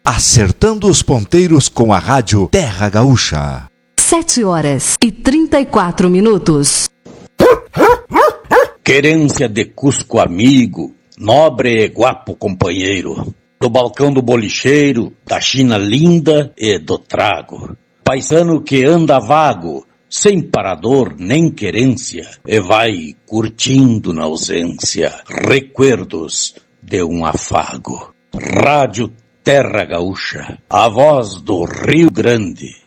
acertando os ponteiros com a rádio Terra Gaúcha. 7h34. Querência de Cusco amigo, nobre e guapo companheiro, do balcão do bolicheiro, da China linda e do trago. Paisano que anda vago, sem parador nem querência, e vai curtindo na ausência recuerdos de um afago. Rádio Terra Gaúcha, a voz do Rio Grande.